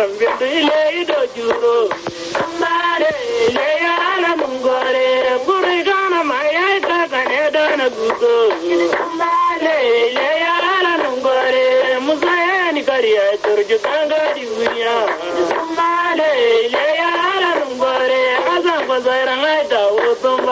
man bindu ile ido juro mare le ala mungore guri gana maya ka kane dana gudo mare le ala mungore musayani kariya turju tanga diwiya mare le